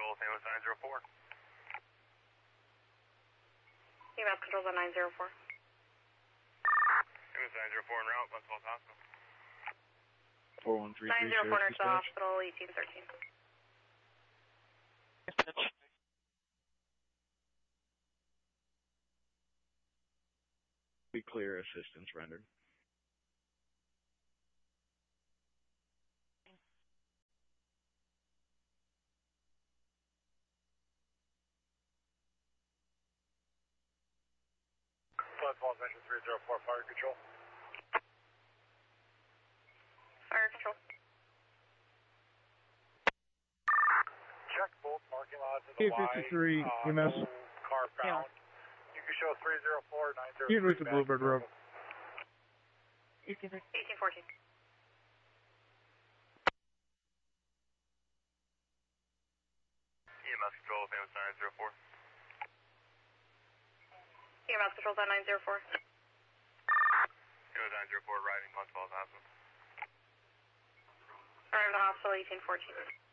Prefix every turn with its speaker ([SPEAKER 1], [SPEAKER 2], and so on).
[SPEAKER 1] Control, San Luis 904.
[SPEAKER 2] EMS Control's on 904.
[SPEAKER 1] San Luis 904 en route, West Falls Hospital.
[SPEAKER 3] 4133
[SPEAKER 2] 904 nurse to the hospital, 1813.
[SPEAKER 3] Be clear, assistance rendered.
[SPEAKER 4] West Falls Engine 304, fire control.
[SPEAKER 2] Fire control.
[SPEAKER 4] Check both parking lots of the
[SPEAKER 5] K53
[SPEAKER 4] Y.
[SPEAKER 5] EMS.
[SPEAKER 4] No car found. You can show 304, 903.
[SPEAKER 5] Get with the Bluebird Road.
[SPEAKER 2] 1814.
[SPEAKER 1] EMS Control, San Luis 904.
[SPEAKER 2] EMS Control's on 904.
[SPEAKER 1] San Luis 904 arriving, West Falls Hospital.
[SPEAKER 2] Arrive to the hospital, 1814.